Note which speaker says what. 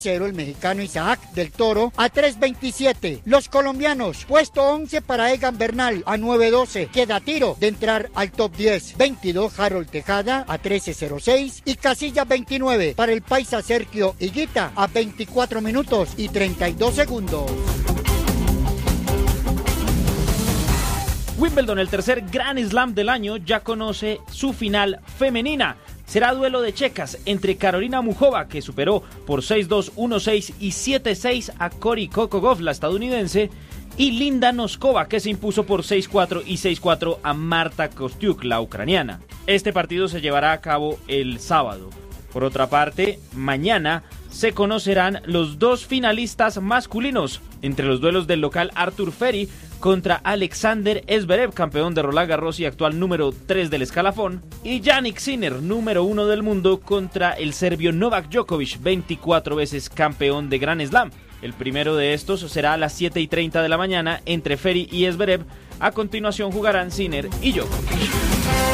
Speaker 1: El mexicano Isaac del Toro a 3.27. Los colombianos, puesto 11 para Egan Bernal a 9.12. Queda tiro de entrar al top 10. 22 Harold Tejada a 13.06. Y casilla 29 para el paisa Sergio Higuita a 24 minutos y 32 segundos.
Speaker 2: Wimbledon, el tercer Grand Slam del año, ya conoce su final femenina. Será duelo de checas entre Karolina Muchova, que superó por 6-2, 1-6 y 7-6 a Cory Kokogov, la estadounidense, y Linda Noskova, que se impuso por 6-4 y 6-4 a Marta Kostyuk, la ucraniana. Este partido se llevará a cabo el sábado. Por otra parte, mañana se conocerán los dos finalistas masculinos entre los duelos del local Artur Feri contra Alexander Zverev, campeón de Roland Garros y actual número 3 del escalafón, y Jannik Sinner, número 1 del mundo, contra el serbio Novak Djokovic, 24 veces campeón de Grand Slam. El primero de estos será a las 7:30 de la mañana entre Feri y Zverev. A continuación jugarán Sinner y Djokovic.